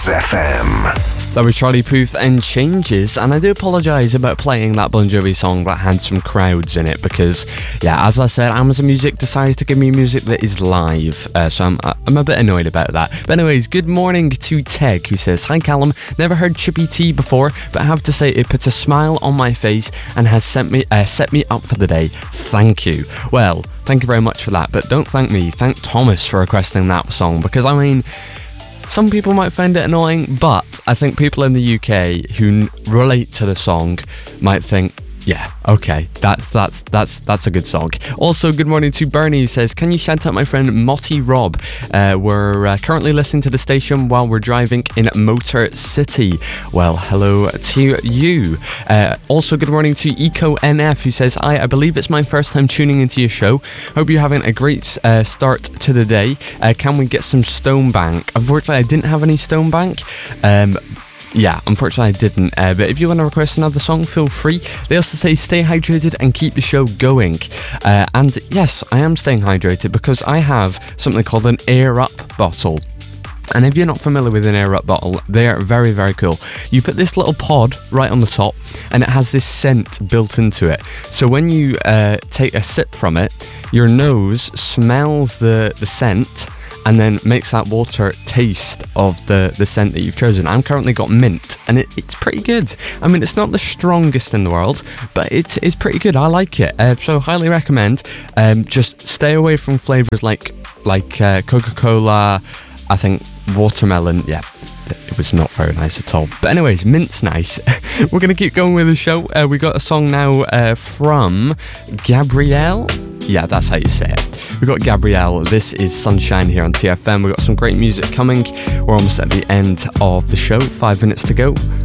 Megs FM. That was Charlie Puth and Changes, and I do apologise about playing that Bon Jovi song that had some crowds in it because, yeah, as I said, Amazon Music decides to give me music that is live, so I'm a bit annoyed about that. But anyways, good morning to Teg, who says, "Hi Callum, never heard Chippy Tea before, but I have to say it puts a smile on my face and has set me up for the day. Thank you." Well, thank you very much for that, but don't thank me, thank Thomas for requesting that song, because I mean, some people might find it annoying, but I think people in the UK who relate to the song might think, yeah, okay, that's a good song. Also, good morning to Bernie, who says, "Can you shout out my friend Motty Rob? We're currently listening to the station while we're driving in Motor City." Well, hello to you. Also, good morning to EcoNF, who says, I believe it's my first time tuning into your show. Hope you're having a great start to the day. Can we get some Stone Bank? Unfortunately, I didn't have any Stone Bank. Yeah, unfortunately I didn't, but if you want to request another song, feel free. They also say stay hydrated and keep the show going. And yes, I am staying hydrated because I have something called an Air Up bottle. And if you're not familiar with an Air Up bottle, they're very, very cool. You put this little pod right on the top and it has this scent built into it. So when you take a sip from it, your nose smells the scent and then makes that water taste of the scent that you've chosen. I'm currently got mint, and it's pretty good. I mean, it's not the strongest in the world, but it's pretty good. I like it, so highly recommend. Just stay away from flavours like Coca-Cola, I think watermelon, yeah. It was not very nice at all. But anyways, mint's nice. We're going to keep going with the show. We got a song now from Gabrielle. Yeah, that's how you say it. We got Gabrielle. This is Sunshine here on TFM. We got some great music coming. We're almost at the end of the show. 5 minutes to go.